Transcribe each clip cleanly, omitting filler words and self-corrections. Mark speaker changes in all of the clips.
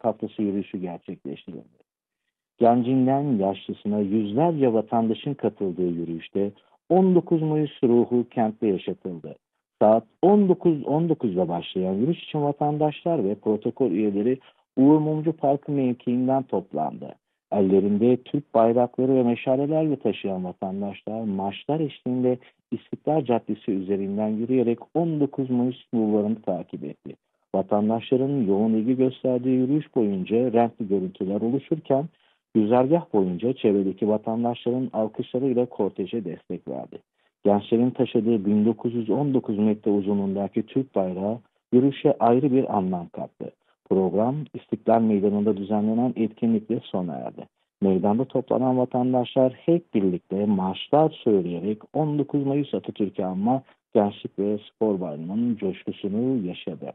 Speaker 1: Bayrak Haftası yürüyüşü gerçekleştirildi. Gencinden yaşlısına yüzlerce vatandaşın katıldığı yürüyüşte 19 Mayıs ruhu kentte yaşatıldı. Saat 19.19'da başlayan yürüyüş için vatandaşlar ve protokol üyeleri Uğur Mumcu Parkı mevkiinden toplandı. Ellerinde Türk bayrakları ve meşalelerle taşıyan vatandaşlar marşlar eşliğinde İstiklal Caddesi üzerinden yürüyerek 19 Mayıs bulvarını takip etti. Vatandaşların yoğun ilgi gösterdiği yürüyüş boyunca renkli görüntüler oluşurken güzergah boyunca çevredeki vatandaşların alkışlarıyla korteje destek verdi. Gençlerin taşıdığı 1919 metre uzunluğundaki Türk bayrağı yürüyüşe ayrı bir anlam kattı. Program İstiklal Meydanı'nda düzenlenen etkinlikle sona erdi. Meydanda toplanan vatandaşlar hep birlikte marşlar söyleyerek 19 Mayıs Atatürk'ü anma Gençlik ve Spor Bayramı'nın coşkusunu yaşadı.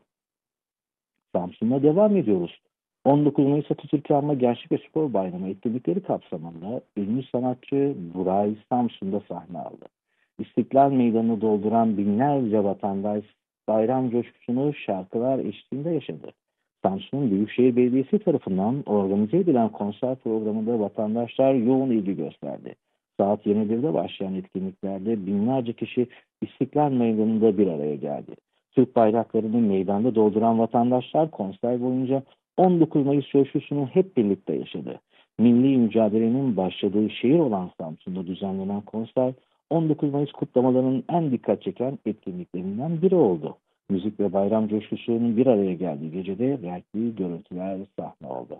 Speaker 1: Samsun'da devam ediyoruz. 19 Mayıs Atatürk'ü anma Gençlik ve Spor Bayramı etkinlikleri kapsamında ünlü sanatçı Buray Samsun'da sahne aldı. İstiklal Meydanı'nı dolduran binlerce vatandaş bayram coşkusunu şarkılar eşliğinde yaşadı. Samsun Büyükşehir Belediyesi tarafından organize edilen konser programında vatandaşlar yoğun ilgi gösterdi. Saat 21'de başlayan etkinliklerde binlerce kişi İstiklal Meydanı'nda bir araya geldi. Türk bayraklarını meydanda dolduran vatandaşlar konser boyunca 19 Mayıs coşkusunu hep birlikte yaşadı. Milli mücadelenin başladığı şehir olan Samsun'da düzenlenen konser 19 Mayıs kutlamalarının en dikkat çeken etkinliklerinden biri oldu. Müzik ve bayram coşkusunun bir araya geldiği gecede renkli görüntüler sahne oldu.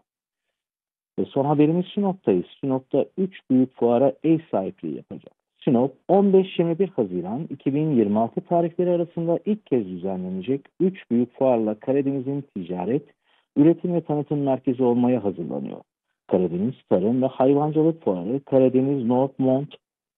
Speaker 1: Ve son haberimiz Sinop'tayız. Sinop'ta 3 büyük fuara ev sahipliği yapacak. Sinop 15-21 Haziran 2026 tarihleri arasında ilk kez düzenlenecek 3 büyük fuarla Karadeniz'in ticaret, üretim ve tanıtım merkezi olmaya hazırlanıyor. Karadeniz Tarım ve Hayvancılık Fuarı, Karadeniz Northmont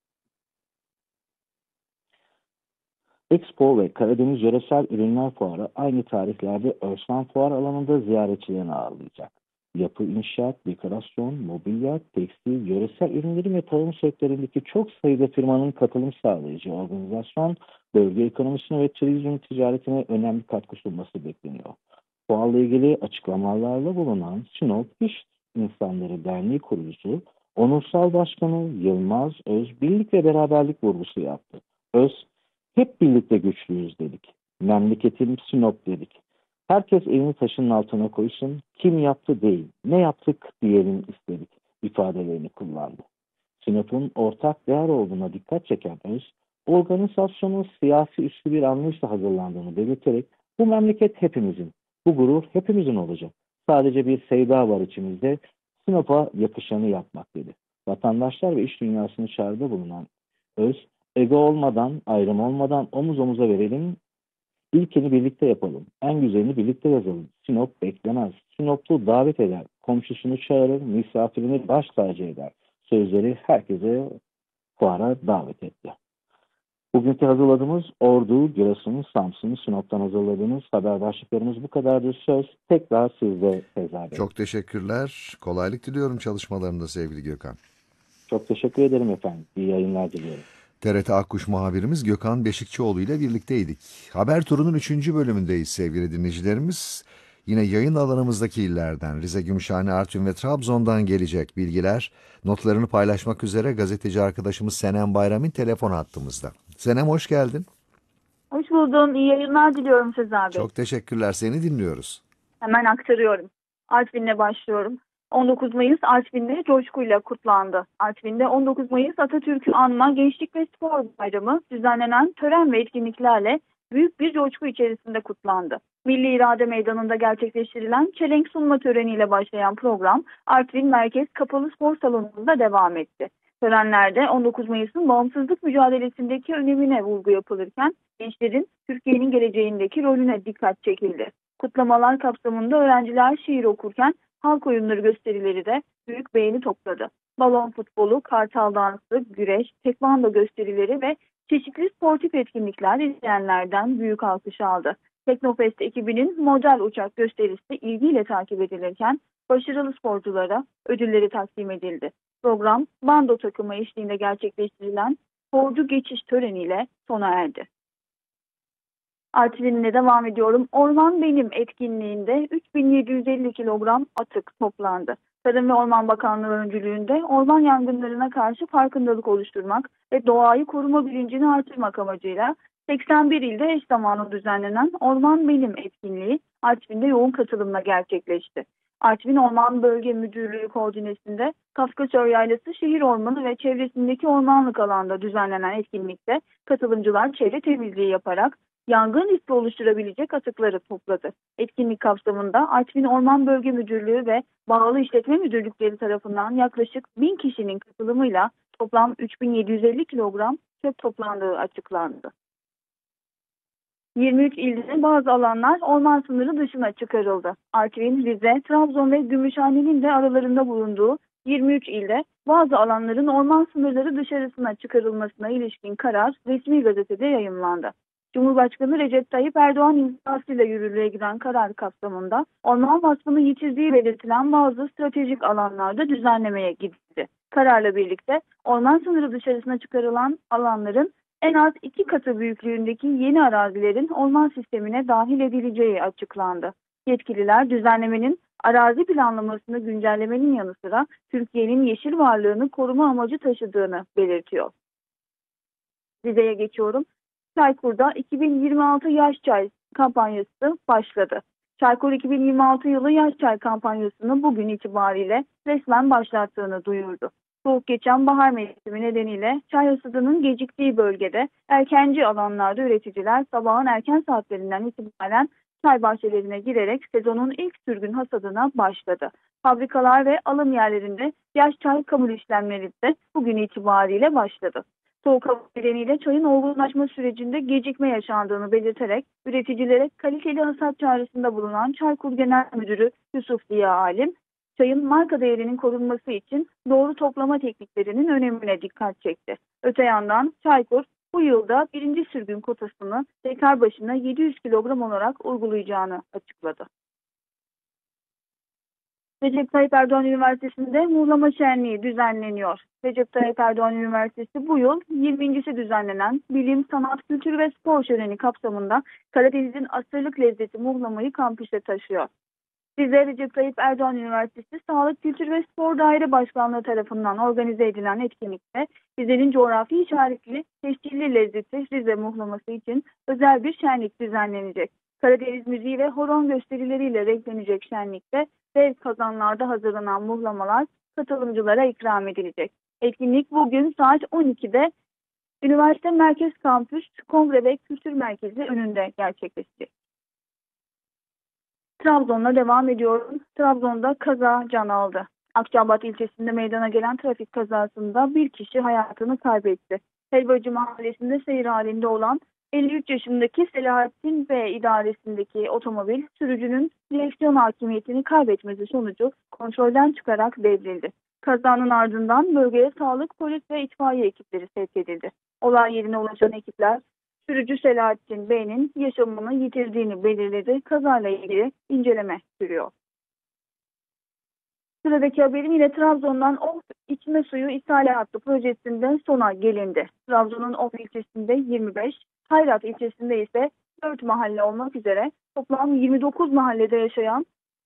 Speaker 1: Expo ve Karadeniz Yöresel Ürünler Fuarı aynı tarihlerde Örslan Fuar alanında ziyaretçilerini ağırlayacak. Yapı, inşaat, dekorasyon, mobilya, tekstil, yöresel ürünlerin ve tarım sektöründeki çok sayıda firmanın katılım sağlayıcı organizasyon, bölge ekonomisine ve turizm ticaretine önemli katkı sunması bekleniyor. Fuarla ilgili açıklamalarla bulunan Sinop İş İnsanları Derneği kurucusu, Onursal Başkanı Yılmaz Öz, birlik ve beraberlik vurgusu yaptı. Öz, hep birlikte güçlüyüz dedik. Memleketim Sinop dedik. Herkes elini taşın altına koysun. Kim yaptı değil, ne yaptık diyelim istedik ifadelerini kullandı. Sinop'un ortak değer olduğuna dikkat çeken Öz, organizasyonun siyasi üstü bir anlayışla hazırlandığını belirterek bu memleket hepimizin, bu gurur hepimizin olacak. Sadece bir sevda var içimizde, Sinop'a yakışanı yapmak dedi. Vatandaşlar ve iş dünyasını çağrıda bulunan Öz, ego olmadan, ayrım olmadan omuz omuza verelim, İlkini birlikte yapalım. En güzelini birlikte yazalım. Sinop beklemez. Sinoplu davet eder. Komşusunu çağırır, misafirini baş tacı eder. Sözleri herkese fuara davet etti. Bugünkü hazırladığımız Ordu, Giresun, Samsun, Sinop'tan hazırladığımız haber başlıklarımız bu kadardı. Söz tekrar sizde Feyza Bey.
Speaker 2: Çok teşekkürler. Kolaylık diliyorum çalışmalarında sevgili Gökhan.
Speaker 1: Çok teşekkür ederim efendim. İyi yayınlar diliyorum.
Speaker 2: TRT Akkuş muhabirimiz Gökhan Beşikçioğlu ile birlikteydik. Haber turunun 3. bölümündeyiz sevgili dinleyicilerimiz. Yine yayın alanımızdaki illerden Rize, Gümüşhane, Artvin ve Trabzon'dan gelecek bilgiler, notlarını paylaşmak üzere gazeteci arkadaşımız Senem Bayram'ın telefon hattımızda. Senem hoş geldin.
Speaker 3: Hoş buldum. İyi yayınlar diliyorum Sezer Bey.
Speaker 2: Çok teşekkürler. Seni dinliyoruz.
Speaker 3: Hemen aktarıyorum. Artvin'le başlıyorum. 19 Mayıs Artvin'de coşkuyla kutlandı. Artvin'de 19 Mayıs Atatürk'ü anma Gençlik ve Spor Bayramı düzenlenen tören ve etkinliklerle büyük bir coşku içerisinde kutlandı. Milli İrade Meydanı'nda gerçekleştirilen çelenk sunma töreniyle başlayan program Artvin Merkez Kapalı Spor Salonu'nda devam etti. Törenlerde 19 Mayıs'ın bağımsızlık mücadelesindeki önemine vurgu yapılırken gençlerin Türkiye'nin geleceğindeki rolüne dikkat çekildi. Kutlamalar kapsamında öğrenciler şiir okurken halk oyunları gösterileri de büyük beğeni topladı. Balon futbolu, kartal dansı, güreş, tekvando gösterileri ve çeşitli sportif etkinlikler izleyenlerden büyük alkış aldı. Teknofest ekibinin model uçak gösterisi ilgiyle takip edilirken başarılı sporculara ödülleri takdim edildi. Program bando takımı eşliğinde gerçekleştirilen sporcu geçiş töreniyle sona erdi. Artvin'le devam ediyorum. Orman Benim etkinliğinde 3750 kilogram atık toplandı. Tarım ve Orman Bakanlığı öncülüğünde orman yangınlarına karşı farkındalık oluşturmak ve doğayı koruma bilincini artırmak amacıyla 81 ilde eş zamanlı düzenlenen Orman Benim etkinliği Artvin'de yoğun katılımla gerçekleşti. Artvin Orman Bölge Müdürlüğü koordinesinde Kafkasör Yaylası Şehir Ormanı ve çevresindeki ormanlık alanda düzenlenen etkinlikte katılımcılar çevre temizliği yaparak yangın riski oluşturabilecek atıkları topladı. Etkinlik kapsamında Artvin Orman Bölge Müdürlüğü ve bağlı işletme müdürlükleri tarafından yaklaşık 1000 kişinin katılımıyla toplam 3750 kilogram çöp toplandığı açıklandı. 23 ilde bazı alanlar orman sınırı dışına çıkarıldı. Artvin, Rize, Trabzon ve Gümüşhane'nin de aralarında bulunduğu 23 ilde bazı alanların orman sınırları dışarısına çıkarılmasına ilişkin karar resmi gazetede yayımlandı. Cumhurbaşkanı Recep Tayyip Erdoğan imzasıyla yürürlüğe giden karar kapsamında orman vasfını yitirdiği belirtilen bazı stratejik alanlarda düzenlemeye gidildi. Kararla birlikte orman sınırı dışarısına çıkarılan alanların en az 2 katı büyüklüğündeki yeni arazilerin orman sistemine dahil edileceği açıklandı. Yetkililer düzenlemenin arazi planlamasını güncellemenin yanı sıra Türkiye'nin yeşil varlığını koruma amacı taşıdığını belirtiyor. Rize'ye geçiyorum. Çaykur'da 2026 Yaş Çay kampanyası başladı. Çaykur 2026 yılı Yaş Çay kampanyasını bugün itibariyle resmen başlattığını duyurdu. Soğuk geçen bahar mevsimi nedeniyle çay hasadının geciktiği bölgede erkenci alanlarda üreticiler sabahın erken saatlerinden itibaren çay bahçelerine girerek sezonun ilk sürgün hasadına başladı. Fabrikalar ve alım yerlerinde yaş çay kabul işlemleri de bugün itibariyle başladı. Soğuk hava nedeniyle çayın olgunlaşma sürecinde gecikme yaşandığını belirterek üreticilere kaliteli hasat çağrısında bulunan Çaykur Genel Müdürü Yusuf Ziya Alim, çayın marka değerinin korunması için doğru toplama tekniklerinin önemine dikkat çekti. Öte yandan Çaykur bu yılda birinci sürgün kotasını dekar başına 700 kilogram olarak uygulayacağını açıkladı. Recep Tayyip Erdoğan Üniversitesi'nde Muğlama Şenliği düzenleniyor. Recep Tayyip Erdoğan Üniversitesi bu yıl 20.si düzenlenen Bilim, Sanat, Kültür ve Spor Şöleni kapsamında Karadeniz'in asırlık lezzeti muğlamayı kampüse taşıyor. Rize Recep Tayyip Erdoğan Üniversitesi Sağlık, Kültür ve Spor Daire Başkanlığı tarafından organize edilen etkinlikte Rize'nin coğrafi işaretli tescilli lezzeti Rize muhlaması için özel bir şenlik düzenlenecek. Karadeniz müziği ve horon gösterileriyle renklenecek şenlikte dev kazanlarda hazırlanan muhlamalar katılımcılara ikram edilecek. Etkinlik bugün saat 12'de Üniversite Merkez Kampüs Kongre ve Kültür Merkezi önünde gerçekleşecek. Trabzon'la devam ediyorum. Trabzon'da kaza can aldı. Akçabat ilçesinde meydana gelen trafik kazasında bir kişi hayatını kaybetti. Helvacı Mahallesi'nde seyir halinde olan 53 yaşındaki Selahattin B idaresindeki otomobil sürücünün direksiyon hakimiyetini kaybetmesi sonucu kontrolden çıkarak devrildi. Kazanın ardından bölgeye sağlık, polis ve itfaiye ekipleri sevk edildi. Olay yerine ulaşan ekipler sürücü Selahattin Bey'in yaşamını yitirdiğini belirledi. Kazayla ilgili inceleme sürüyor. Sıradaki haberim yine Trabzon'dan Of içme suyu ishali hattı projesinde sona gelindi. Trabzon'un Of ilçesinde 25, Hayrat ilçesinde ise 4 mahalle olmak üzere toplam 29 mahallede yaşayan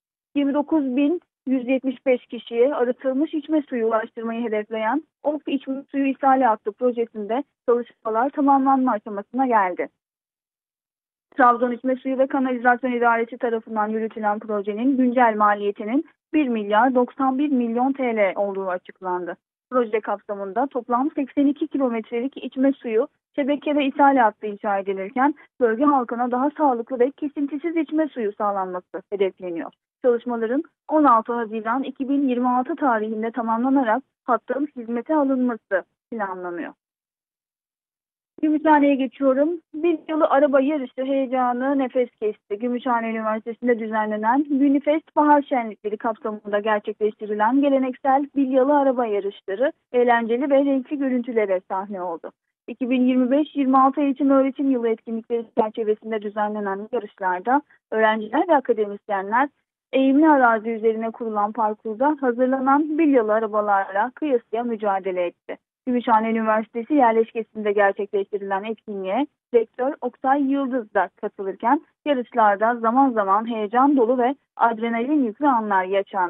Speaker 3: 29.175 kişiye arıtılmış içme suyu ulaştırmayı hedefleyen Of içme suyu ishali hattı projesinde çalışmalar tamamlanma aşamasına geldi. Trabzon İçme Suyu ve Kanalizasyon İdaresi tarafından yürütülen projenin güncel maliyetinin 1 milyar 91 milyon TL olduğu açıklandı. Proje kapsamında toplam 82 kilometrelik içme suyu şebeke ve ishal hattı inşa edilirken bölge halkına daha sağlıklı ve kesintisiz içme suyu sağlanması hedefleniyor. Çalışmaların 16 Haziran 2026 tarihinde tamamlanarak hattın hizmete alınması planlanıyor. Gümüşhane'ye geçiyorum. Bir yılı araba yarışı heyecanı nefes kesti. Gümüşhane Üniversitesi'nde düzenlenen Günifest Bahar Şenlikleri kapsamında gerçekleştirilen geleneksel bilyalı araba yarışları eğlenceli ve renkli görüntülere sahne oldu. 2025-26 eğitim öğretim yılı etkinlikleri çerçevesinde düzenlenen yarışlarda öğrenciler ve akademisyenler eğimli arazi üzerine kurulan parkurda hazırlanan bilyalı arabalarla kıyasıya mücadele etti. Gümüşhane Üniversitesi yerleşkesinde gerçekleştirilen etkinliğe rektör Oktay Yıldız da katılırken yarışlarda zaman zaman heyecan dolu ve adrenalin yüklü anlar yaşandı.